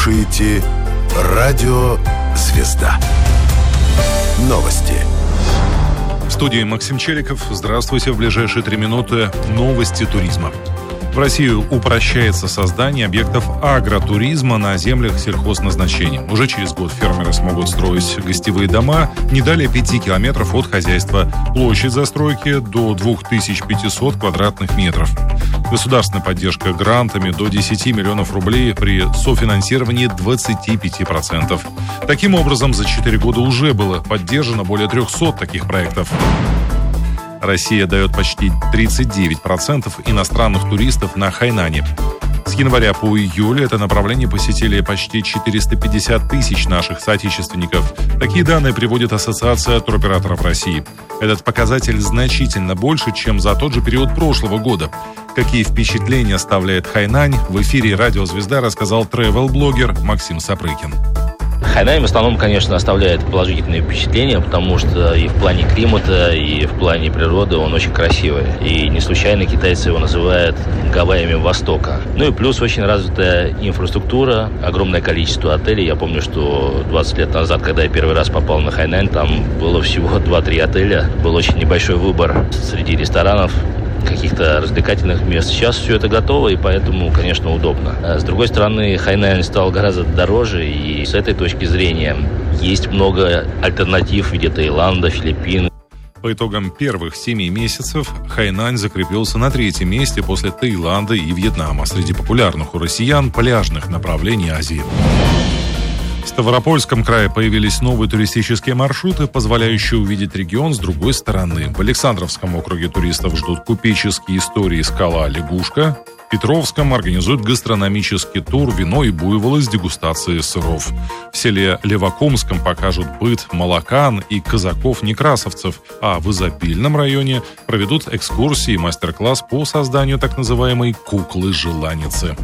слушаете Радио «Звезда». Новости. В студии Максим Челиков. Здравствуйте. В ближайшие 3 минуты новости туризма. В Россию упрощается создание объектов агротуризма на землях сельхозназначения. Уже через год фермеры смогут строить гостевые дома не далее 5 километров от хозяйства. Площадь застройки до 2500 квадратных метров. Государственная поддержка грантами до 10 миллионов рублей при софинансировании 25%. Таким образом, за 4 года уже было поддержано более 300 таких проектов. Россия дает почти 39% иностранных туристов на Хайнане. С января по июль это направление посетили почти 450 тысяч наших соотечественников. Такие данные приводит Ассоциация туроператоров России. Этот показатель значительно больше, чем за тот же период прошлого года. Какие впечатления оставляет Хайнань, в эфире «Радио Звезда» рассказал тревел-блогер Максим Сапрыкин. Хайнань в основном, конечно, оставляет положительные впечатления, потому что и в плане климата, и в плане природы он очень красивый. И не случайно китайцы его называют Гавайями Востока. Ну и плюс очень развитая инфраструктура, огромное количество отелей. Я помню, что 20 лет назад, когда я первый раз попал на Хайнань, там было всего 2-3 отеля. Был очень небольшой выбор среди ресторанов, каких-то развлекательных мест. Сейчас все это готово, и поэтому, конечно, удобно. С другой стороны, Хайнань стал гораздо дороже, и с этой точки зрения есть много альтернатив в виде Таиланда, Филиппин. По итогам первых 7 месяцев Хайнань закрепился на 3-м месте после Таиланда и Вьетнама среди популярных у россиян пляжных направлений Азии. В Ставропольском крае появились новые туристические маршруты, позволяющие увидеть регион с другой стороны. В Александровском округе туристов ждут купеческие истории «Скала Лягушка». В Петровском организуют гастрономический тур «Вино и буйволы» с дегустацией сыров. В селе Левакумском покажут быт молокан и казаков-некрасовцев, а в Изобильном районе проведут экскурсии и мастер-класс по созданию так называемой «куклы-желаницы».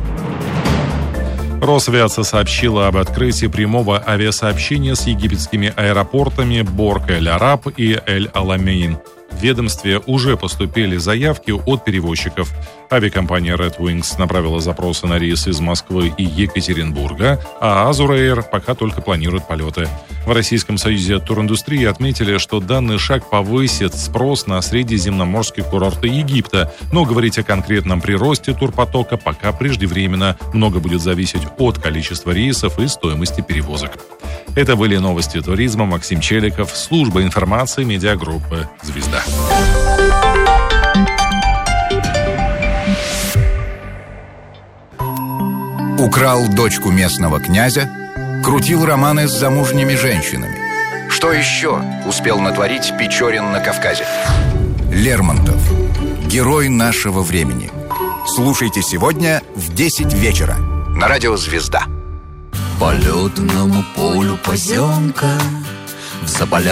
Росавиация сообщила об открытии прямого авиасообщения с египетскими аэропортами Борг-эль-Араб и Эль-Аламейн. В ведомстве уже поступили заявки от перевозчиков. Авиакомпания Red Wings направила запросы на рейсы из Москвы и Екатеринбурга, а Azur Air пока только планирует полеты. В Российском союзе туриндустрии отметили, что данный шаг повысит спрос на средиземноморские курорты Египта, но говорить о конкретном приросте турпотока пока преждевременно. Много будет зависеть от количества рейсов и стоимости перевозок. Это были новости туризма. Максим Челиков, служба информации медиагруппы «Звезда». Украл дочку местного князя, крутил романы с замужними женщинами. Что еще успел натворить Печорин на Кавказе? Лермонтов. Герой нашего времени. Слушайте сегодня в 10 вечера на радио «Звезда». По лётному полю поземка в